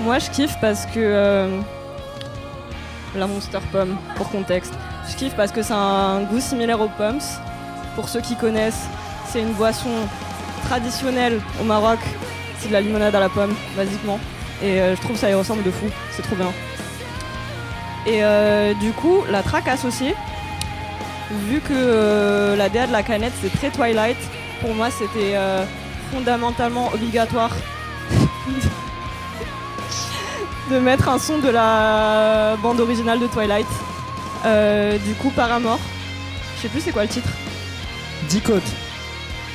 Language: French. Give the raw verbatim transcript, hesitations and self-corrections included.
Moi je kiffe parce que euh, la Monster Pomme, pour contexte. Je kiffe parce que c'est un goût similaire aux Pumps. Pour ceux qui connaissent, c'est une boisson traditionnelle au Maroc. C'est de la limonade à la pomme, basiquement. Et euh, je trouve que ça y ressemble de fou, c'est trop bien. Et euh, du coup, la track associée, vu que euh, la D A de la canette c'est très Twilight, pour moi c'était euh, fondamentalement obligatoire de mettre un son de la bande originale de Twilight. Euh, du coup, Paramore, je sais plus c'est quoi le titre. dix codes.